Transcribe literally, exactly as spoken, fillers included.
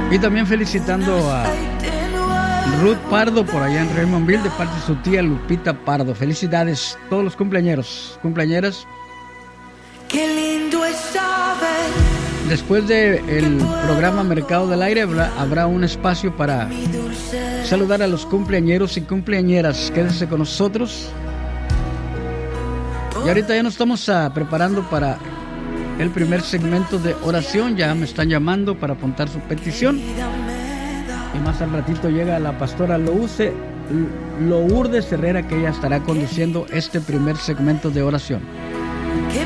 Y también felicitando a Ruth Pardo por allá en Raymondville de parte de su tía Lupita Pardo. Felicidades a todos los cumpleañeros, cumpleañeras. Qué lindo es saber. Después del programa Mercado del Aire habrá, habrá un espacio para saludar a los cumpleañeros y cumpleañeras. Quédense con nosotros. Y ahorita ya nos estamos uh, preparando para el primer segmento de oración. Ya me están llamando para apuntar su petición. Y más al ratito llega la pastora Lourdes Herrera, que ella estará conduciendo este primer segmento de oración.